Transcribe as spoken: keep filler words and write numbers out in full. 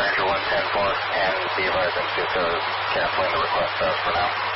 Ranger one ten four, and be advised I'm just uh, canceling the request uh, for now.